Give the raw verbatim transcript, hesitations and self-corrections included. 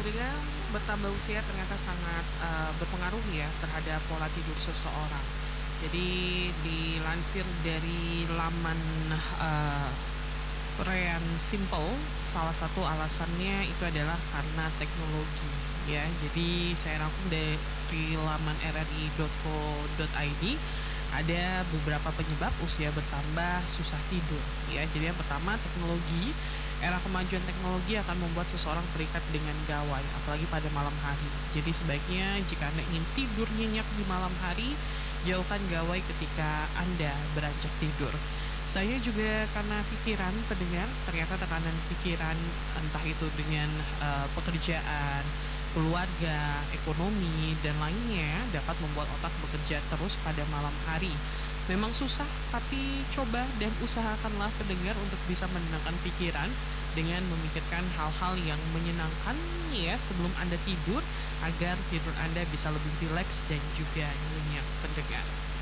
Pendengar, bertambah usia ternyata sangat, eee, berpengaruh ya terhadap pola tidur seseorang. Jadi dilansir dari laman, eee, Korean Simple, salah satu alasannya itu adalah karena teknologi ya. Jadi saya rangkum dari laman r r i titik co titik i d, ada beberapa penyebab usia bertambah susah tidur ya. Jadi yang pertama teknologi. Era kemajuan teknologi akan membuat seseorang terikat dengan gawai, apalagi pada malam hari. Jadi sebaiknya jika Anda ingin tidur nyenyak di malam hari, jauhkan gawai ketika Anda beranjak tidur. Saya juga karena pikiran pendengar, ternyata tekanan pikiran entah itu dengan eh, pekerjaan, keluarga, ekonomi, dan lainnya dapat membuat otak bekerja terus pada malam hari. Memang susah, tapi coba dan usahakanlah pendengar untuk bisa menenangkan pikiran dengan memikirkan hal-hal yang menyenangkan ya sebelum Anda tidur agar tidur Anda bisa lebih rileks dan juga nyenyak pendengar.